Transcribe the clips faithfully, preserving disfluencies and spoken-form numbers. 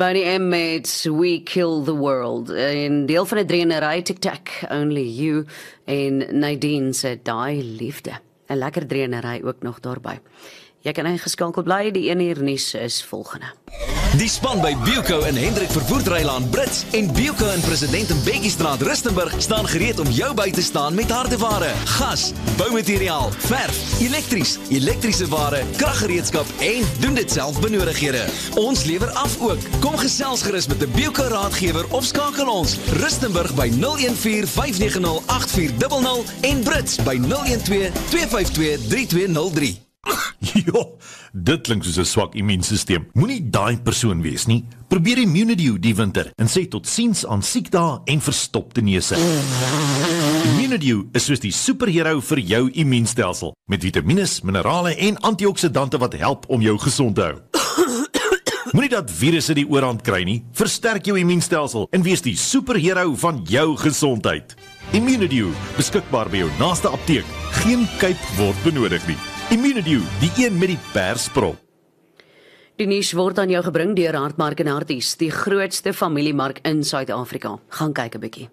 Boney M met We Kill the World. En deel van 'n drieënery, Tic-Tac, Only You. En Nadine se Daai Liefde. 'n Lekker drieënery ook nog daarby. Jy kan ingeskakel bly, die een uur nuus is volgende. Die span by Bilco en Hendrik Vervoerdrylaan Brits en Bilco in President Mbeki-straat Rustenburg staan gereed om jou by te staan met hardeware, gas, boumateriaal, verf, elektries, elektriese ware, kraggereedskap en doen dit self benodighede. Ons lewer af ook. Kom gesels gerus met 'n Bilco raadgewer of skakel ons Rustenburg by nul een vier vyf nege nul agt vier nul nul en Brits by nul een twee twee vyf twee drie twee nul drie. Jo, dit klink soos 'n swak immuunstelsel. Moenie daai persoon wees nie. Probeer Immunidew die winter en sê totsiens aan siekdae en verstopte neuse. Immunidew is soos die superhero vir jou immuunstelsel, met vitamiene, minerale en antioksidante wat help om jou gesond te hou. Moenie dat virusse die oorhand kry nie. Versterk jou immuunstelsel en wees die superhero van jou gesondheid. Immunidew, beskikbaar by jou naaste apteek. Geen kuip word benodig nie. Immunidew, die een met die persprop. Die nuus word aan jou gebring deur Hartmark en Harties, die grootste familiemark in Suid-Afrika. Gaan kyk 'n bietjie.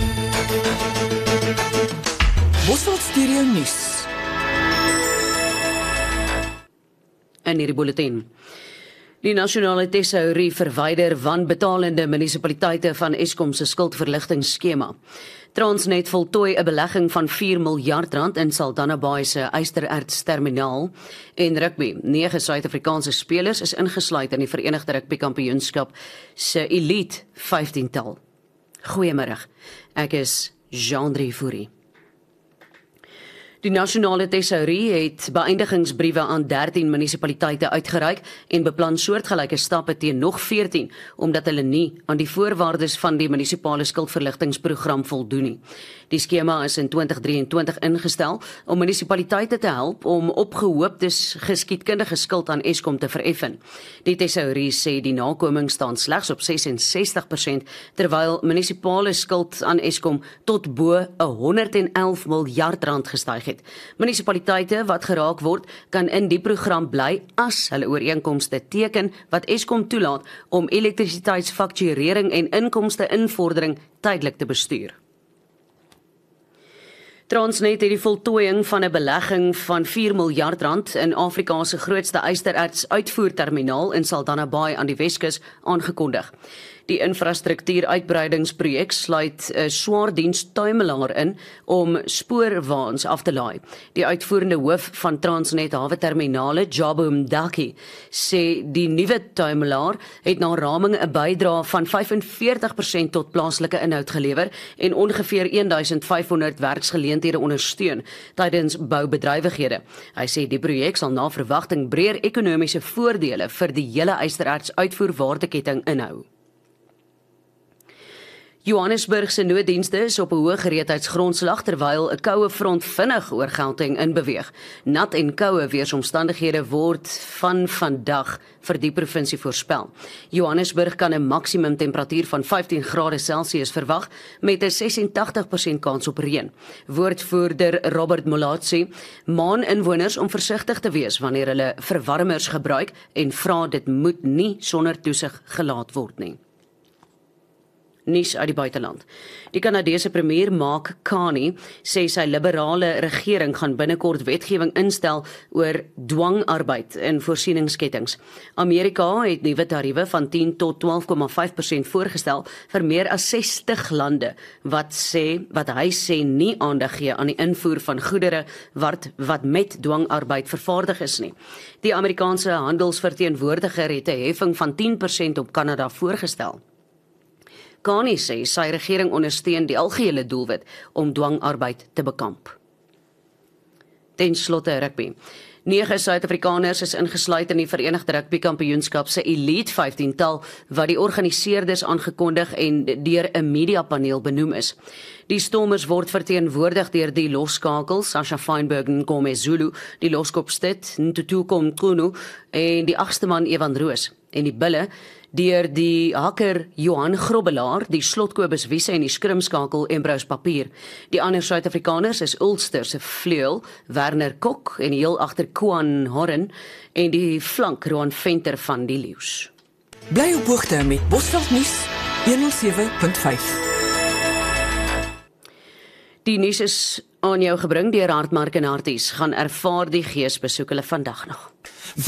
Bosveld Studio Nuus. In hierdie bulletin. Die nasionale tesourie verwyder wanbetalende munisipaliteite van Eskom se skuldverligtingskema. Transnet voltooi 'n belegging van vier miljard rand in Saldanha Bay se ysterertsterminaal en rugby. Nege Suid-Afrikaanse spelers is ingesluit in die Verenigde Rugby Kampioenskap se Elite vyftien-tal. Goeiemiddag. Ek is Jean-Drie Fourie. Die nasionale tesourie het beëindigingsbriewe aan dertien munisipaliteite uitgereik en beplan soortgelyke stappe teen nog veertien, omdat hulle nie aan die voorwaardes van die munisipale skuldverligtingsprogram voldoen nie. Die skema is in twintig drieëntwintig ingestel om munisipaliteite te help om opgehoopte geskiedkundige skuld aan Eskom te vereffen. Die tesourie sê die nakoming staan slegs op ses en sestig persent, terwyl munisipale skuld aan Eskom tot bo honderd en elf miljard rand gestyg het. Munisipaliteite wat geraak word, kan in die program bly as hulle ooreenkomste teken wat Eskom toelaat om elektrisiteitsfakturering en inkomste-invordering tydelik te bestuur. Transnet het die voltooiing van 'n belegging van vier miljard rand in Afrika se grootste ystererts uitvoerterminaal in Saldanha Bay aan die Weskus aangekondig. Die infrastruktuuruitbreidingsprojek sluit 'n swaardienstuimelaar in om spoorwaens af te laai. Die uitvoerende hoof van Transnet Hawe Terminale, Jabu Mdaki, sê die nuwe tuimelaar het na raming 'n bydrae van vyf en veertig persent tot plaaslike inhoud gelewer en ongeveer een duisend vyf honderd werksgeleenthede ondersteun tydens boubedrywighede. Hy sê die projek sal na verwagting breër ekonomiese voordele vir die hele ystererts uitvoerwaardeketting inhou. Johannesburg se nooddienste is op 'n hoë gereedheidsgrondslag terwyl 'n koue front vinnig oor Gauteng inbeweeg. Nat en koue weeromstandighede word van vandag vir die provinsie voorspel. Johannesburg kan 'n maksimum temperatuur van vyftien grade Celsius verwag met 'n ses en tagtig persent kans op reën. Woordvoerder Robert Molatsi maan inwoners om versigtig te wees wanneer hulle verwarmers gebruik en vra dit moet nie sonder toesig gelaat word nie. Nuus uit die buiteland. Die Kanadese premier Mark Carney sê sy liberale regering gaan binnekort wetgewing instel oor dwangarbeid in voorsieningskettings. Amerika het nuwe tariewe van tien tot twaalf komma vyf persent voorgestel vir meer as sestig lande wat sê wat hy sê nie aandag gee aan die invoer van goedere wat wat met dwangarbeid vervaardig is nie. Die Amerikaanse handelsverteenwoordiger het 'n heffing van tien persent op Kanada voorgestel. Carney sê sy regering ondersteun die algehele doelwit om dwangarbeid te bekamp. Ten slotte rugby. Nege Suid-Afrikaners is ingesluit in die Verenigde Rugby Kampioenskap se Elite vyftien-tal wat die organiseerders aangekondig en deur 'n mediapaneel benoem is. Die Stormers word verteenwoordig deur die losskakels Sasha Feinberg en Gomez Zulu, die loskopstit Ntutuko Mqunu en die agste man Evan Roos en die bulle deur die hakker Johan Grobbelaar, die slotkobus Wiese en die skrimskakel Embrose Papier. Die ander Suid-Afrikaners is Ulster se vleuel Werner Kok en heel agter Koan Horren en die flank Roan Venter van die Leeu's. Bly op hoogte met Bosveld nuus honderd sewe punt vyf. Die nuus is aan jou gebring deur Hartmark en Harties. Gaan ervaar die geesbesoek hulle vandag nog.